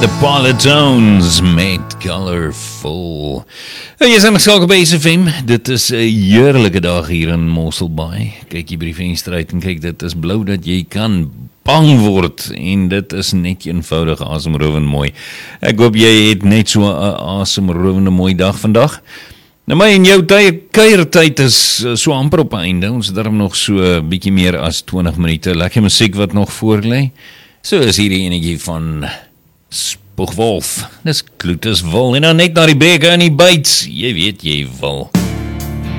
The Polytones met Colorful. Jy is ingeskakel by SFM. Dit is 'n heerlike dag hier in Mosselbaai. Kyk hier by die venster uit en kyk, dit is blou dat jy kan bang word en dit is net eenvoudig asemrowend mooi. Ek hoop jy het net so 'n asemrowende mooi dag vandag. Nou my en jou kuiertyd is so amper op einde. Ons het daarom nog so 'n bietjie meer as 20 minute. Lekker musiek wat nog voor lê. So is hierdie enetjie van Spoegwolf. Dis Kloetes wil en dan net na die beker en die byts. Jy weet jy wil.